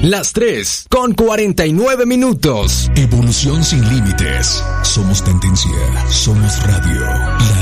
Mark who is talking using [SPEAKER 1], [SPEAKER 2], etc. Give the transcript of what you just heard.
[SPEAKER 1] Las 3:49.
[SPEAKER 2] Evolución sin límites. Somos tendencia. Somos radio. La